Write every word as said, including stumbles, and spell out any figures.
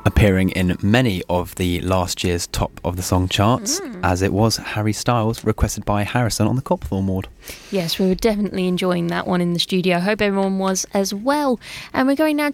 appearing in many of the last year's Top of the Song charts, mm. as it was Harry Styles, requested by Harrison on the Copthorne Ward. Yes, we were definitely enjoying that one in the studio. I hope everyone was as well. And we're going now